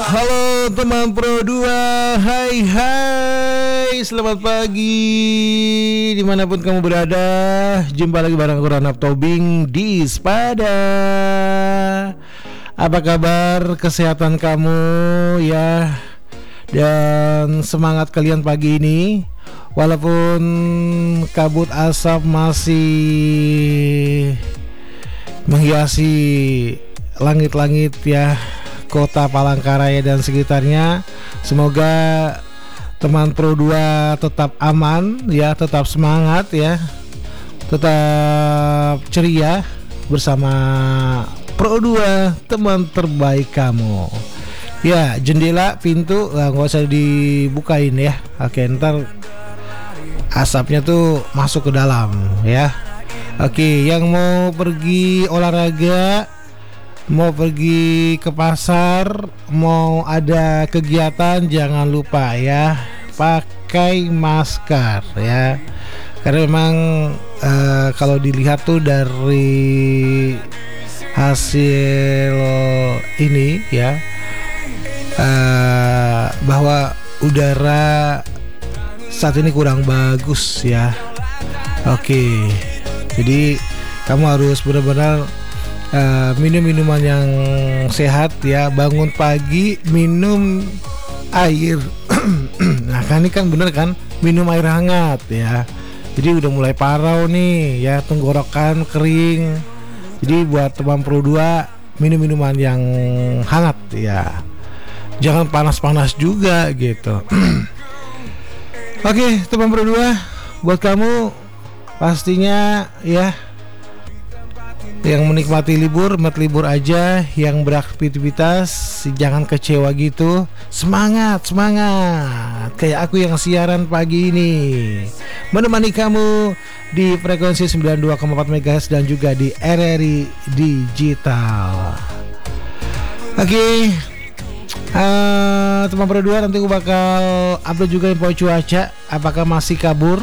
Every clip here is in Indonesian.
Halo teman Pro 2, hai, selamat pagi dimanapun kamu berada. Jumpa lagi bareng aku Ranap Tobing di Spada. Apa kabar, kesehatan kamu ya? Dan semangat kalian pagi ini. Walaupun kabut asap masih menghiasi langit-langit ya Kota Palangkaraya dan sekitarnya. Semoga teman Pro 2 tetap aman ya, tetap semangat ya, tetap ceria bersama Pro 2, teman terbaik kamu. Ya, jendela, pintu nggak usah dibukain ya. Oke, ntar asapnya tuh masuk ke dalam ya. Oke, yang mau pergi olahraga, mau pergi ke pasar, mau ada kegiatan, jangan lupa ya pakai masker ya. Karena memang kalau dilihat tuh dari hasil ini ya, bahwa udara saat ini kurang bagus ya. Oke, jadi kamu harus benar-benar minum minuman yang sehat ya. Bangun pagi minum air. Nah kan ini kan bener kan, minum air hangat ya. Jadi udah mulai parau nih ya, tenggorokan kering. Jadi buat teman Pro 2, minum minuman yang hangat ya, jangan panas-panas juga gitu. Oke, teman Pro 2, buat kamu pastinya ya yang menikmati libur aja, yang beraktivitas jangan kecewa gitu. Semangat kayak aku yang siaran pagi ini, menemani kamu di frekuensi 92,4 MHz dan juga di RRI Digital. Oke, teman Pro 2, nanti aku bakal upload juga info cuaca, apakah masih kabur,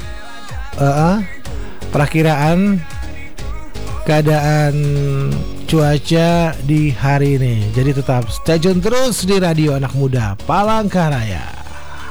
perakiraan keadaan cuaca di hari ini. Jadi tetap stay tune terus di Radio Anak Muda Palangkaraya.